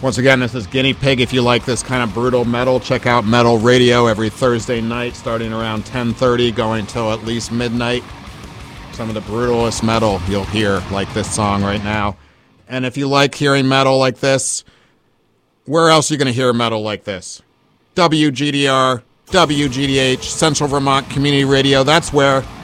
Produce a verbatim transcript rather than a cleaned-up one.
Once again, this is Guinea Pig. If you like this kind of brutal metal, check out Metal Radio every Thursday night, starting around ten thirty, going till at least midnight. Some of the brutalest metal you'll hear, like this song right now. And if you like hearing metal like this, where else are you going to hear metal like this? W G D R, W G D H, Central Vermont Community Radio, that's where.